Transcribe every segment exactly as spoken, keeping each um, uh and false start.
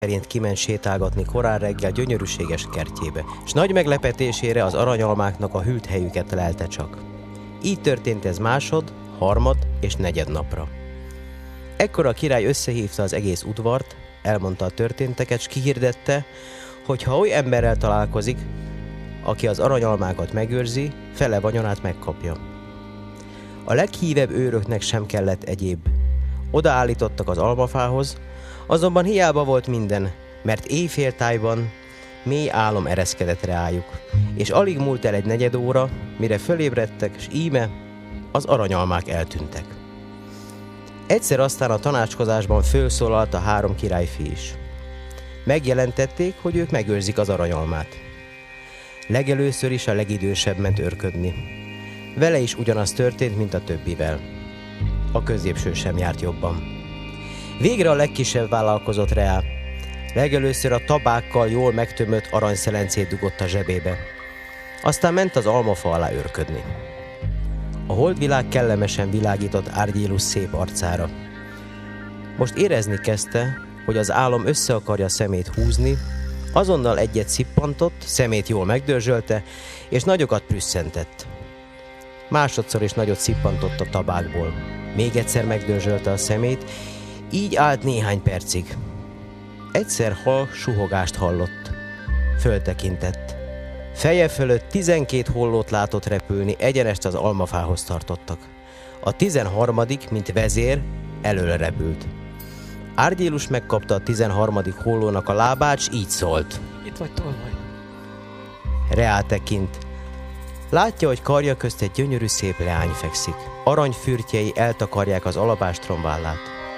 szerint kiment sétálgatni korán reggel gyönyörűséges kertjébe, és nagy meglepetésére az aranyalmáknak a hűlt helyüket lelte csak. Így történt ez másod, harmad és negyed napra. Ekkor a király összehívta az egész udvart, elmondta a történteket, s kihirdette, hogy ha oly emberrel találkozik, aki az aranyalmákat megőrzi, fele vagyonát megkapja. A leghívebb őröknek sem kellett egyéb. Odaállítottak az almafához, azonban hiába volt minden, mert éjféltájban mély álom ereszkedett reájuk, és alig múlt el egy negyed óra, mire fölébredtek, s íme az aranyalmák eltűntek. Egyszer aztán a tanácskozásban fölszólalt a három királyfi is. Megjelentették, hogy ők megőrzik az aranyalmát. Legelőször is a legidősebb ment őrködni. Vele is ugyanaz történt, mint a többivel. A középső sem járt jobban. Végre a legkisebb vállalkozott rá. Legelőször a tabákkal jól megtömött aranyszelencét dugott a zsebébe. Aztán ment az almafa alá őrködni. A holdvilág kellemesen világított Árgyélusz szép arcára. Most érezni kezdte, hogy az álom össze akarja szemét húzni, azonnal egyet szippantott, szemét jól megdörzsölte, és nagyokat prüsszentett. Másodszor is nagyot szippantott a tabákból. Még egyszer megdörzsölte a szemét, így állt néhány percig. Egyszer hal suhogást hallott. Föltekintett. Feje fölött tizenkét hollót látott repülni, egyenest az almafához tartottak. A tizenharmadik, mint vezér, előre repült. Árgyélus megkapta a tizenharmadik hollónak a lábát, s így szólt. Itt vagy tolvaj. Reá tekint. Látja, hogy karja közt egy gyönyörű szép leány fekszik. Aranyfürtjei eltakarják az alabástrom vállát.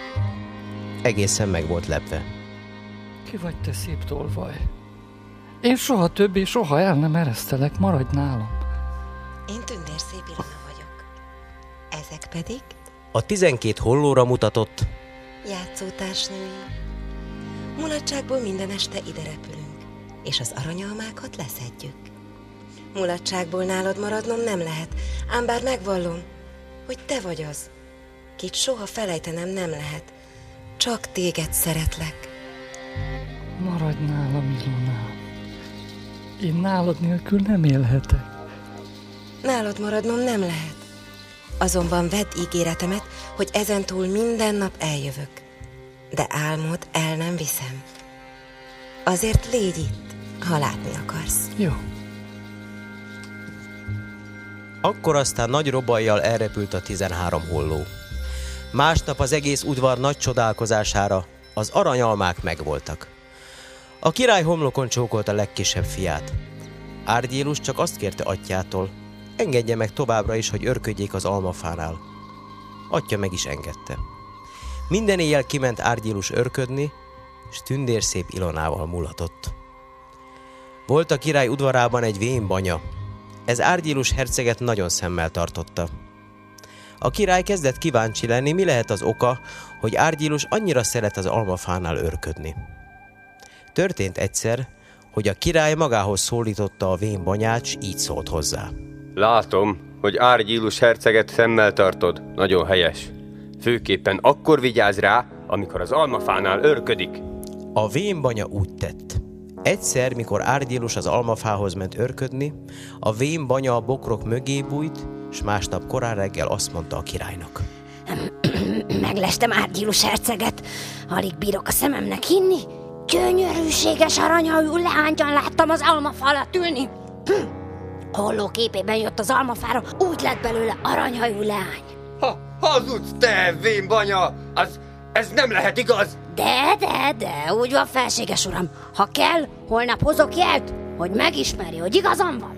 Egészen meg volt lepve. Ki vagy te szép tolvaj? Én soha többé, soha el nem eresztelek, maradj nálam. Én Tündérszép Ilona vagyok. Ezek pedig? A tizenkét hollóra mutatott. Játszótársnőim. Mulatságból minden este ide repülünk, és az aranyalmákat leszedjük. Mulatságból nálad maradnom nem lehet, ám bár megvallom, hogy te vagy az, kit soha felejtenem nem lehet. Csak téged szeretlek. Maradj nálam, Ilonám. Én nálad nélkül nem élhetek. Nálad maradnom nem lehet. Azonban vedd ígéretemet, hogy ezentúl minden nap eljövök. De álmod el nem viszem. Azért légy itt, ha látni akarsz. Jó. Akkor aztán nagy robajjal elrepült a tizenhárom holló. Másnap az egész udvar nagy csodálkozására az aranyalmák megvoltak. A király homlokon csókolt a legkisebb fiát. Árgyélus csak azt kérte atyjától, engedje meg továbbra is, hogy örködjék az almafánál. Atya meg is engedte. Minden éjjel kiment Árgyélus örködni, s Tündérszép Ilonával mulatott. Volt a király udvarában egy vén banya. Ez Árgyélus herceget nagyon szemmel tartotta. A király kezdett kíváncsi lenni, mi lehet az oka, hogy Árgyélus annyira szeret az almafánál örködni. Történt egyszer, hogy a király magához szólította a vén banyát, s így szólt hozzá. Látom, hogy Árgyélus herceget szemmel tartod. Nagyon helyes. Főképpen akkor vigyázz rá, amikor az almafánál örködik. A vén banya úgy tett. Egyszer, mikor Árgyélus az almafához ment örködni, a vén banya a bokrok mögé bújt, s másnap korán reggel azt mondta a királynak. Meglestem Árgyélus herceget, alig bírok a szememnek hinni. Gyönyörűséges aranyhajú leánygyan láttam az almafa alatt ülni. Hm. Holló képében jött az almafára, úgy lett belőle aranyhajú leány. Ha, hazudsz te, vén banya! Az, ez nem lehet igaz! De, de, de, úgy van, felséges uram. Ha kell, holnap hozok jelt, hogy megismerje, hogy igazam van.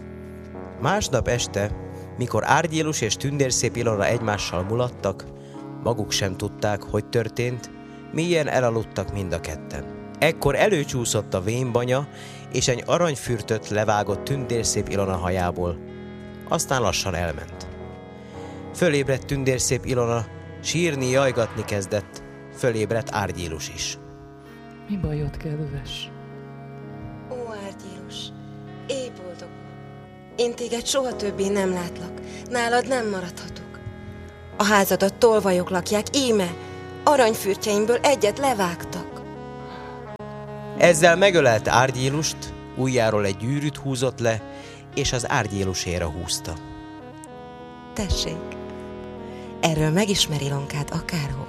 Másnap este, mikor Árgyélus és Tündérszép Ilona egymással mulattak, maguk sem tudták, hogy történt, mélyen elaludtak mind a ketten. Ekkor előcsúszott a vén banya, és egy aranyfürtöt levágott Tündérszép Ilona hajából. Aztán lassan elment. Fölébredt Tündérszép Ilona, sírni, jajgatni kezdett, fölébredt Árgyélus is. Mi bajod, kedves? Ó, Árgyélus, éj boldog. Én téged soha többé nem látlak, nálad nem maradhatok. A házadat tolvajok lakják, íme, aranyfürtjeimből egyet levágtak. Ezzel megölelte Árgyilust, ujjáról egy gyűrűt húzott le, és az Árgyilusére húzta. Tessék, erről megismeri Ilonkát akárhol.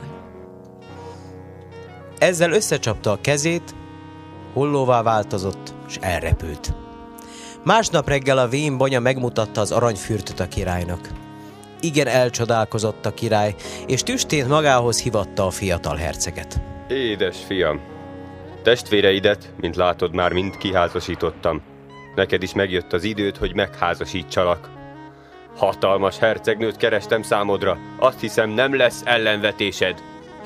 Ezzel összecsapta a kezét, hollóvá változott, és elrepült. Másnap reggel a vén banya megmutatta az aranyfürtöt a királynak. Igen elcsodálkozott a király, és tüstént magához hívatta a fiatal herceget. Édes fiam, testvéreidet, mint látod, már mind kiházasítottam. Neked is megjött az időd, hogy megházasítsalak. Hatalmas hercegnőt kerestem számodra, azt hiszem, nem lesz ellenvetésed.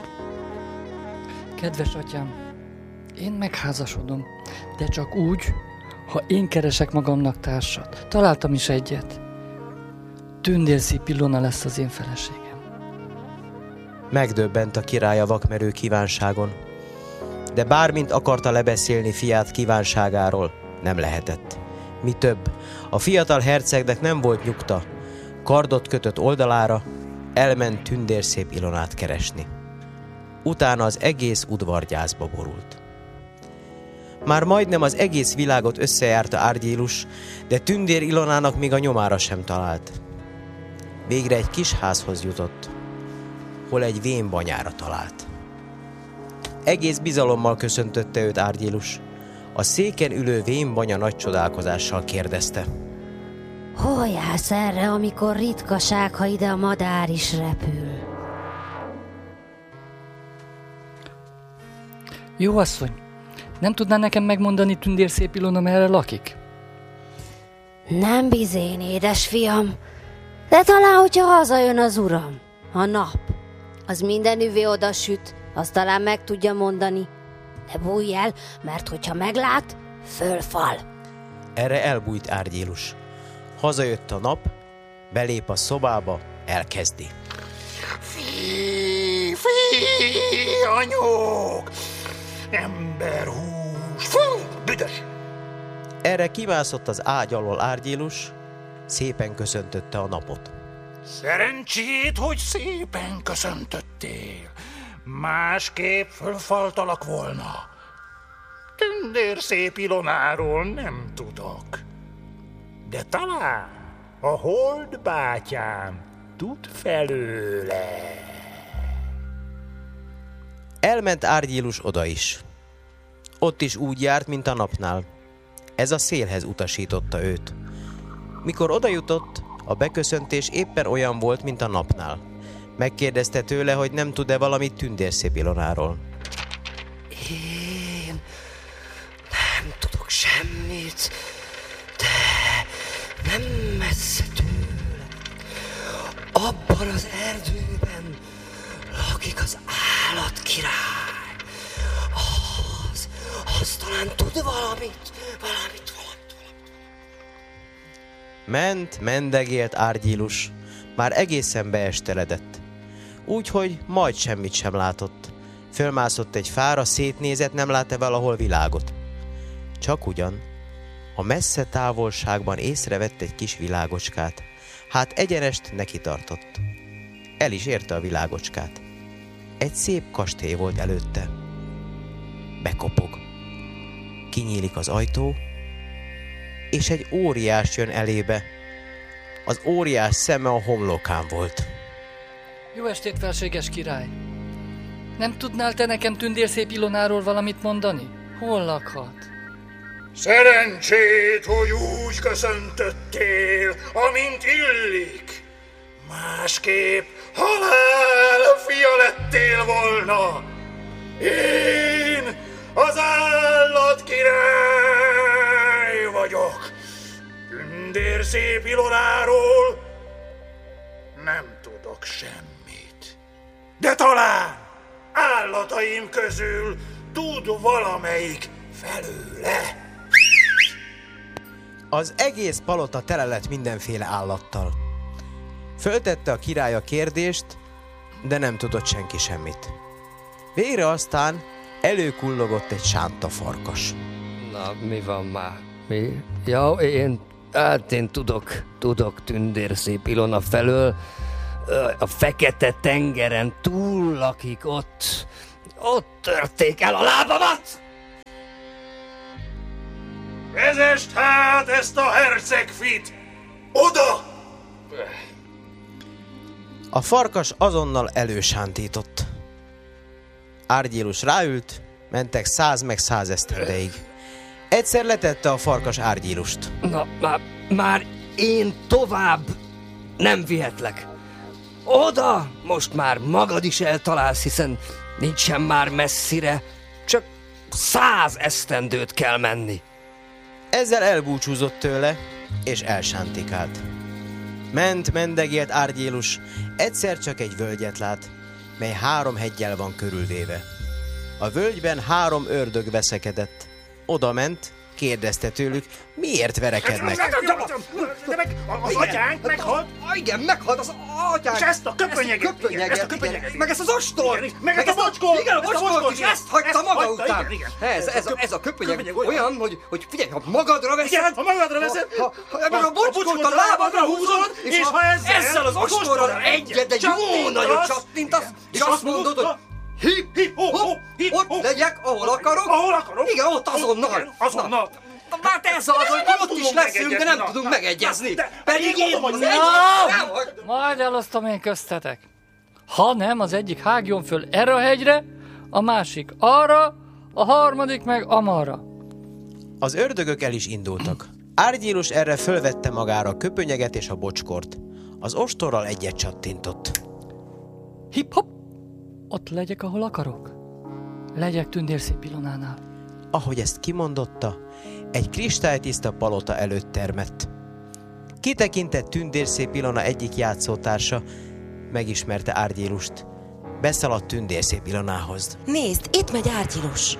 Kedves atyám, én megházasodom, de csak úgy, ha én keresek magamnak társat. Találtam is egyet. Tündérszép Ilona lesz az én feleségem. Megdöbbent a király a vakmerő kívánságon, de bármint akarta lebeszélni fiát kívánságáról, nem lehetett. Mi több, a fiatal hercegnek nem volt nyugta, kardot kötött oldalára, elment tündérszép Ilonát keresni. Utána az egész udvar gyászba borult. Már majdnem az egész világot összejárta Árgyilus, de tündér Ilonának még a nyomára sem talált. Végre egy kis házhoz jutott, hol egy vén banyára talált. Egész bizalommal köszöntötte őt Árgyilus. A széken ülő vén banya nagy csodálkozással kérdezte. Hol jársz erre, amikor ritkaság, ha ide a madár is repül? Jó asszony, nem tudná nekem megmondani tündérszép Ilona merre lakik? Nem bizén, édes fiam, de talán, hogyha hazajön az uram, a nap, az mindenüvé oda süt, azt talán meg tudja mondani. Ne bújj el, mert hogyha meglát, fölfal. Erre elbújt Árgyilus. Hazajött a nap, belép a szobába, elkezdi. Fí, fí, anyók! Emberhús! Fú, büdös! Erre kimászott az ágy alól Árgyilus, szépen köszöntötte a napot. Szerencsét, hogy szépen köszöntöttél. Másképp fölfaltalak volna. Tündérszép Ilonáról nem tudok. De talán a hold bátyám tud felőle. Elment Árgyilus oda is. Ott is úgy járt, mint a napnál. Ez a szélhez utasította őt. Mikor odajutott, a beköszöntés éppen olyan volt, mint a napnál. Megkérdezte tőle, hogy nem tud-e valamit tündérszép Ilonáról. Én nem tudok semmit, de nem messze tőle. Abban az erdőben lakik az állatkirály. Az, az talán tud valamit, valamit, valamit, valamit. Ment, mendegélt Árgyilus, már egészen beesteledett. Úgyhogy majd semmit sem látott. Fölmászott egy fára, szétnézett, nem lát-e valahol világot. Csak ugyan, a messze távolságban észrevett egy kis világocskát. Hát egyenest neki tartott. El is érte a világocskát. Egy szép kastély volt előtte. Bekopog. Kinyílik az ajtó, és egy óriás jön elébe. Az óriás szeme a homlokán volt. Jó estét, felséges király! Nem tudnál te nekem tündérszép Ilonáról valamit mondani? Hol lakhat? Szerencsét, hogy úgy köszöntöttél, amint illik. Másképp halál fia lettél volna. Én az állatkirály vagyok. Tündérszép Ilonáról nem tudok semmit. De talán állataim közül tud valamelyik felőle. Az egész palota tele lett mindenféle állattal. Föltette a király a kérdést, de nem tudott senki semmit. Végre aztán előkullogott egy sánta farkas. Na, mi van már? Mi? Ja, én, hát én tudok, tudok tündérszép Ilona felől. A fekete tengeren túl lakik ott. Ott törték el a lábamat! Lásd hát ezt a hercegfit! Oda! A farkas azonnal elősántított. Árgyilus ráült, mentek száz meg száz esztendeig. Egyszer letette a farkas Árgyilust. Na, már, már én tovább nem vihetlek. Oda most már magad is eltalálsz, hiszen nincsen már messzire, csak száz esztendőt kell menni. Ezzel elbúcsúzott tőle, és elsántikált. Ment, mendegélt Árgyilus, egyszer csak egy völgyet lát, mely három heggyel van körülvéve. A völgyben három ördög veszekedett. Oda ment, kérdezte tőlük, miért verekednek. De meg az atyánk meghalt. Igen, meghalt az atyánk. És ezt a köpönyeget. Ezt a köpönyeget, ezt a köpönyeget. igen. Meg ezt az ostort. Igen, meg ezt a bocskort. Igen, a bocskort is, ezt hagyta maga után. Igen, Ez, ez, a, ez a köpönyeg olyan, hogy, hogy figyelj, ha magadra veszed, igen, ha magadra veszed, ha, ha, ha, meg a bocskort a lábadra húzod, és, és ha ezzel, ezzel az ostorral egyet, egy jó nagyot csattintasz, és azt mondod, hogy hip, hip, hop, hop, hip, ott legyek, ahol akarok. Ahol akarok. Igen, ott azonnal. Azonnal. Hát ez az, hogy ott is leszünk, de nem tudunk megegyezni. Pedig én az egy... Majd elosztom én köztetek. Ha nem, az egyik hágjon föl erre a hegyre, a másik arra, a harmadik meg amarra. Az ördögök el is indultak. Árgyilus erre fölvette magára a köpönyeget és a bocskort. Az ostorral egyet csattintott. Hip-hop! Ott legyek, ahol akarok. Legyek Tündérszép Ilonánál. Ahogy ezt kimondotta, egy kristálytiszta palota előtt termett. Kitekintett Tündérszép Ilona egyik játszótársa, megismerte Árgyilust. Beszaladt Tündérszép Ilonához. Nézd, itt megy Árgyilus.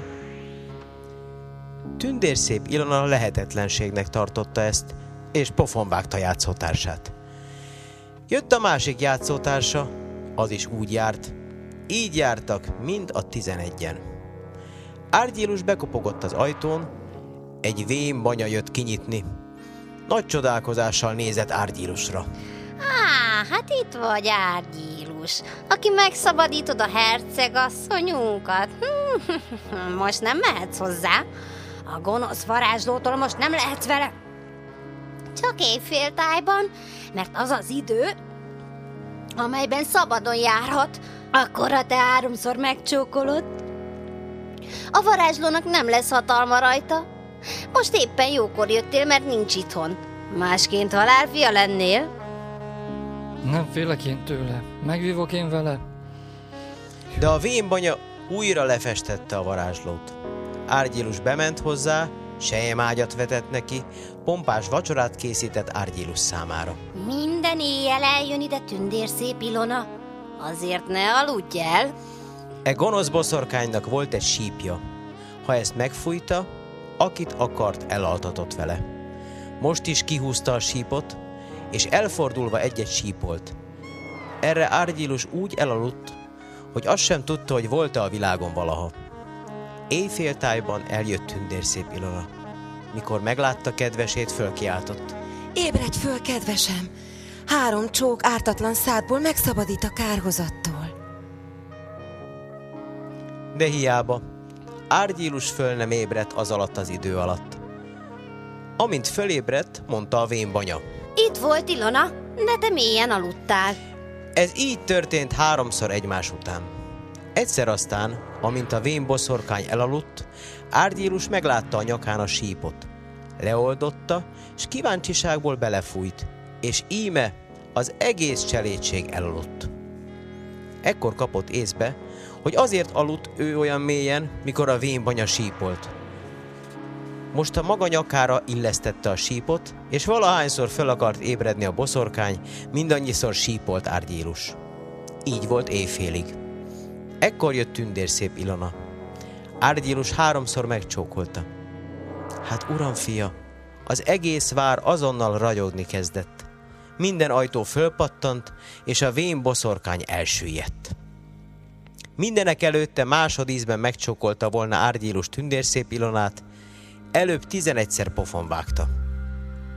Tündérszép Ilona lehetetlenségnek tartotta ezt, és pofon vágta játszótársát. Jött a másik játszótársa, az is úgy járt. Így jártak mind a tizenegyen. Árgyilus bekopogott az ajtón, egy vén banya jött kinyitni. Nagy csodálkozással nézett Árgyilusra. Á, hát itt vagy, Árgyilus, aki megszabadítod a hercegasszonyunkat. Most nem mehetsz hozzá. A gonosz varázslótól most nem lehetsz vele. Csak éjféltájban, mert az az idő, amelyben szabadon járhat, akkor ha te háromszor megcsókolod, a varázslónak nem lesz hatalma rajta. Most éppen jókor jöttél, mert nincs itthon. Másként halálfia lennél. Nem félek én tőle. Megvívok én vele. De a vénbanya újra lefestette a varázslót. Árgyilus bement hozzá, selyemágyat vetett neki, pompás vacsorát készített Árgyilus számára. Minden éjjel eljön ide Tündérszép Ilona. Azért ne aludj el. E gonosz boszorkánynak volt egy sípja. Ha ezt megfújta, akit akart, elaltatott vele. Most is kihúzta a sípot, és elfordulva egyet sípolt. Erre Árgyilus úgy elaludt, hogy azt sem tudta, hogy volt-e a világon valaha. Éjféltájban eljött Tündérszép Ilona. Mikor meglátta kedvesét, fölkiáltott. Ébredj föl, kedvesem! Három csók ártatlan szádból megszabadít a kárhozattól. De hiába. Árgyilus föl nem ébredt az alatt az idő alatt. Amint fölébredt, mondta a vénbanya. Itt volt Ilona, de te mélyen aludtál. Ez így történt háromszor egymás után. Egyszer aztán, amint a vén boszorkány elaludt, Árgyilus meglátta a nyakán a sípot. Leoldotta, s kíváncsiságból belefújt, és íme az egész cselédség elaludt. Ekkor kapott észbe, hogy azért aludt ő olyan mélyen, mikor a vénbanya sípolt. Most a maga nyakára illesztette a sípot, és valahányszor fel akart ébredni a boszorkány, mindannyiszor sípolt Árgyilus. Így volt éjfélig. Ekkor jött Tündérszép Ilona. Árgyilus háromszor megcsókolta. Hát uram fia, az egész vár azonnal ragyogni kezdett. Minden ajtó fölpattant, és a vén boszorkány elsüllyedt. Mindenek előtte másodízben megcsókolta volna Árgyilus Tündérszép Ilonát, előbb tizenegyszer pofon vágta.